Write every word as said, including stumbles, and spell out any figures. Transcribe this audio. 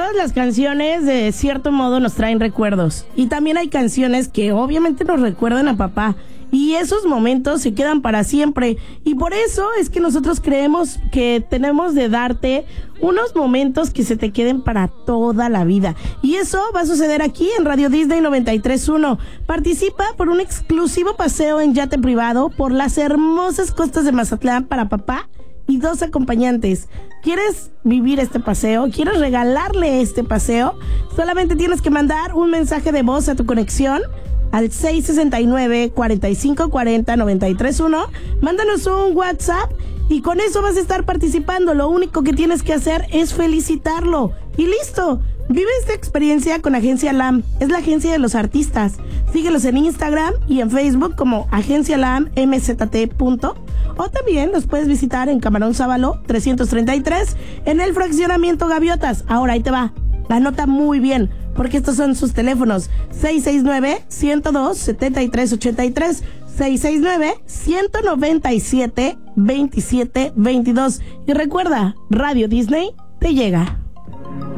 Todas las canciones de cierto modo nos traen recuerdos. Y también hay canciones que obviamente nos recuerdan a papá. Y esos momentos se quedan para siempre. Y por eso es que nosotros creemos que tenemos de darte unos momentos que se te queden para toda la vida. Y eso va a suceder aquí en Radio Disney noventa y tres punto uno. Participa por un exclusivo paseo en yate privado por las hermosas costas de Mazatlán para papá y dos acompañantes. ¿Quieres vivir este paseo? ¿Quieres regalarle este paseo? Solamente tienes que mandar un mensaje de voz a tu conexión al seis sesenta y nueve, cuarenta y cinco cuarenta, noventa y tres uno. Mándanos un WhatsApp y con eso vas a estar participando. Lo único que tienes que hacer es felicitarlo. Y listo. Vive esta experiencia con Agencia L A M. Es la agencia de los artistas. Síguelos en Instagram y en Facebook como Agencia L A M M Z T. O también los puedes visitar en Camarón Sábalo trescientos treinta y tres en el fraccionamiento Gaviotas. Ahora ahí te va. Anota muy bien, porque estos son sus teléfonos: seis seis nueve, uno cero dos, siete tres ocho tres, seis seis nueve, uno nueve siete, dos siete dos dos. Y recuerda, Radio Disney te llega.